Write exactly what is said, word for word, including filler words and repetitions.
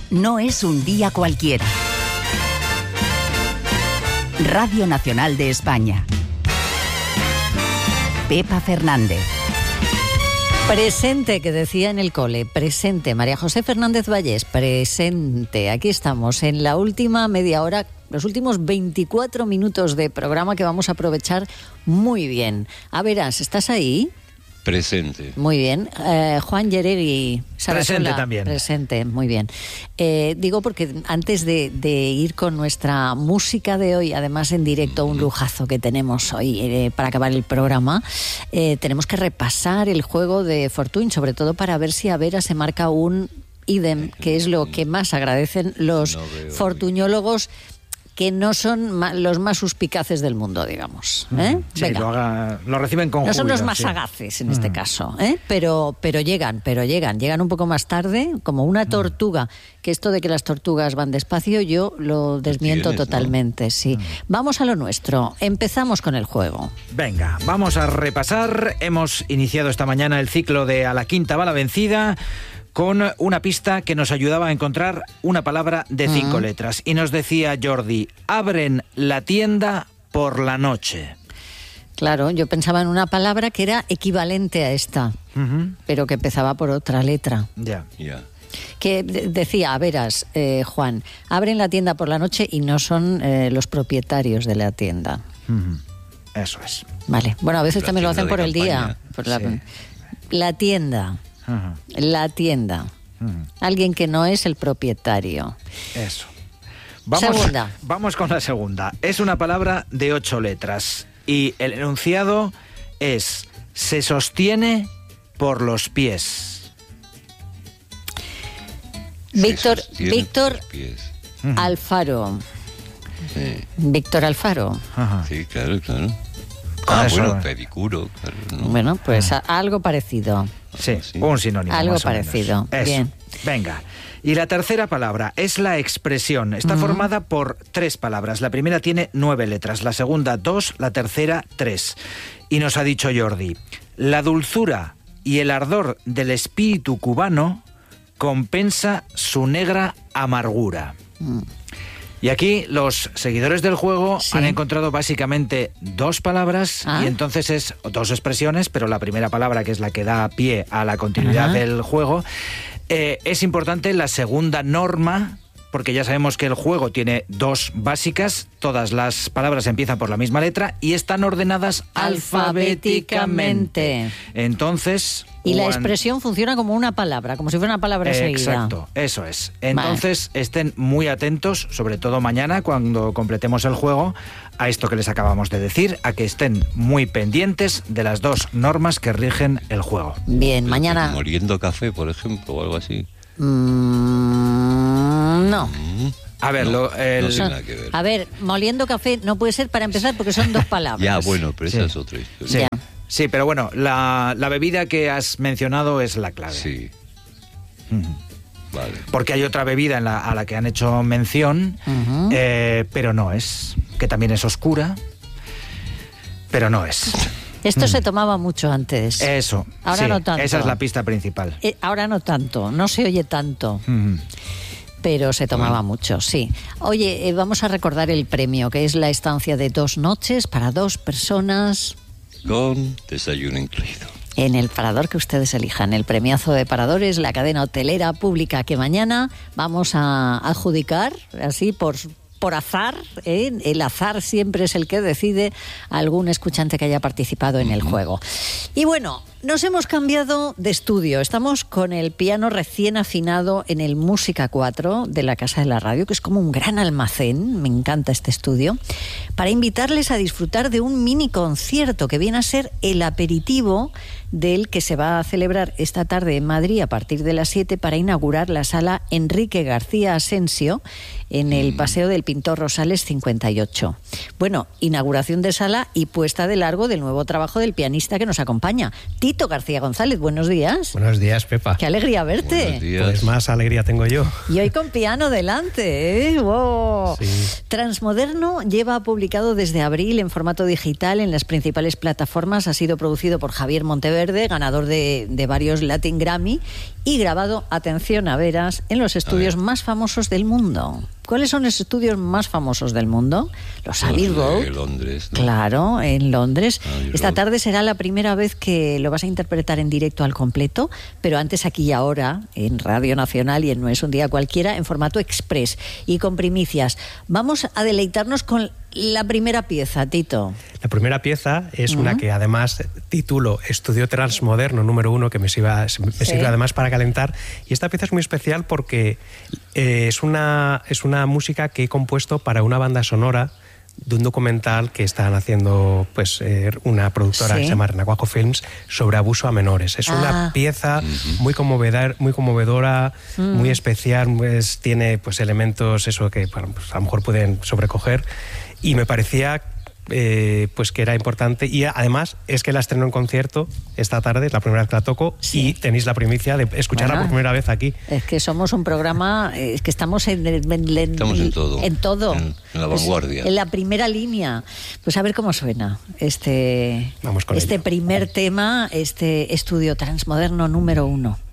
no es un día cualquiera. Radio Nacional de España. Pepa Fernández. Presente, que decía en el cole, presente. María José Fernández Vallés, presente. Aquí estamos en la última media hora, los últimos veinticuatro minutos de programa que vamos a aprovechar muy bien. A verás, ¿estás ahí? Presente. Muy bien. Eh, Juan Yeregui. Presente también. Presente, muy bien. Eh, digo porque antes de, de ir con nuestra música de hoy, además en directo, un lujazo que tenemos hoy eh, para acabar el programa, eh, tenemos que repasar el juego de Fortuny, sobre todo para ver si a Vera se marca un idem, que es lo que más agradecen los no fortuñólogos, que no son ma- los más suspicaces del mundo, digamos. ¿eh? Sí, Venga. lo, haga, lo reciben con No son júbilo, los más sí. sagaces en este caso, ¿eh? pero, pero llegan, pero llegan, llegan un poco más tarde, como una tortuga, que esto de que las tortugas van despacio, yo lo desmiento Tienes, totalmente, ¿no? sí. Vamos a lo nuestro, empezamos con el juego. Venga, vamos a repasar. Hemos iniciado esta mañana el ciclo de A la quinta va la vencida, con una pista que nos ayudaba a encontrar una palabra de cinco uh-huh. letras. Y nos decía Jordi, abren la tienda por la noche. Claro, yo pensaba en una palabra que era equivalente a esta, uh-huh. pero que empezaba por otra letra. Ya. Yeah. Que de- decía, a veras, eh, Juan, abren la tienda por la noche y no son eh, los propietarios de la tienda. Uh-huh. Eso es. Vale, bueno, a veces La también lo hacen tienda por de el campaña. día. Por la, Sí. la tienda. Uh-huh. La tienda. Uh-huh. Alguien que no es el propietario. Eso. Vamos, Segunda. Vamos con la segunda. Es una palabra de ocho letras y el enunciado es: se sostiene por los pies. Víctor, Se sostiene Víctor por los pies. Uh-huh. Alfaro. Sí, Víctor Alfaro. Ajá. sí, claro, claro. Con Ah, eso, bueno, eh. pedicuro, claro, ¿no? Bueno, pues a- algo parecido. Sí, Sí. un sinónimo. Algo más o menos. parecido. Eso. Bien. Venga. Y la tercera palabra es la expresión. Está Ujú. formada por tres palabras. La primera tiene nueve letras, la segunda dos, la tercera tres. Y nos ha dicho Jordi, la dulzura y el ardor del espíritu cubano compensa su negra amargura. Mm. Y aquí los seguidores del juego Sí. han encontrado básicamente dos palabras Ah. y entonces es dos expresiones, pero la primera palabra, que es la que da pie a la continuidad Ajá. del juego, eh, es importante la segunda norma, porque ya sabemos que el juego tiene dos básicas, todas las palabras empiezan por la misma letra y están ordenadas alfabéticamente. Alfabéticamente. Entonces... Y la cuan- expresión funciona como una palabra, como si fuera una palabra seguida. Exacto, eso es. Entonces estén muy atentos, sobre todo mañana cuando completemos el juego, a esto que les acabamos de decir, a que estén muy pendientes de las dos normas que rigen el juego. Bien, Pero mañana... Moliendo café, por ejemplo, o algo así. Mm, no. Mm. A ver, lo- el- No tiene nada que ver. A ver, moliendo café no puede ser para empezar porque son dos palabras. Ya, bueno, pero esa Sí. es otra historia. Sí, Ya. sí, pero bueno, la, la bebida que has mencionado es la clave. Sí, Ujú. vale. Porque hay otra bebida en la- a la que han hecho mención, Ujú. eh, pero no es, que también es oscura, pero no es. Esto se tomaba mucho antes. Eso, Ahora sí, no tanto. esa es la pista principal. Eh, ahora no tanto, no se oye tanto, Ujú. pero se tomaba mucho, sí. Oye, eh, vamos a recordar el premio, que es la estancia de dos noches para dos personas Con desayuno incluido. en el parador que ustedes elijan. El premiazo de paradores, la cadena hotelera pública que mañana vamos a adjudicar, así por... por azar, ¿eh? El azar siempre es el que decide a algún escuchante que haya participado en el juego. Y bueno, nos hemos cambiado de estudio. Estamos con el piano recién afinado en el Música cuatro de la Casa de la Radio, que es como un gran almacén, me encanta este estudio, para invitarles a disfrutar de un mini concierto que viene a ser el aperitivo del que se va a celebrar esta tarde en Madrid a partir de las siete para inaugurar la sala Enrique García Asensio en el Paseo del Pintor Rosales cincuenta y ocho. Bueno, inauguración de sala y puesta de largo del nuevo trabajo del pianista que nos acompaña. Tito García González, buenos días. Buenos días, Pepa. Qué alegría verte. Buenos días. Pues más alegría tengo yo. Y hoy con piano delante, ¿eh? ¡Wow! Sí. Transmoderno lleva publicado desde abril en formato digital en las principales plataformas. Ha sido producido por Javier Monteverde, ganador de, de varios Latin Grammy, y grabado, atención a veras, en los estudios más famosos del mundo. ¿Cuáles son los estudios más famosos del mundo? Los Abbey Road. En Londres, ¿no? Claro, en Londres. Abbey Esta Road. tarde será la primera vez que lo vas a interpretar en directo al completo, pero antes, aquí y ahora, en Radio Nacional y en No es un día cualquiera, en formato express y con primicias. Vamos a deleitarnos con la primera pieza, Tito. La primera pieza es Uh-huh. una que además titulo Estudio Transmoderno número uno, que me sirve, me Sí. sirve además para calentar. Y esta pieza es muy especial porque eh, es, una, es una música que he compuesto para una banda sonora de un documental que están haciendo pues eh, una productora Sí. que se llama Renacuajo Films sobre abuso a menores. Es Ah. una pieza muy conmovedor, muy conmovedora, Mm. muy especial, pues, tiene pues elementos eso que bueno, pues, a lo mejor pueden sobrecoger, y me parecía eh, pues que era importante, y además es que la estreno en concierto esta tarde, es la primera vez que la toco, Sí. y tenéis la primicia de escucharla Bueno. por primera vez aquí. Es que somos un programa, eh, es que estamos en, en- en- Estamos en todo. En todo. En- en la Pues, vanguardia. en la primera línea. Pues a ver cómo suena este, Vamos con este ello. primer tema, este estudio transmoderno número uno.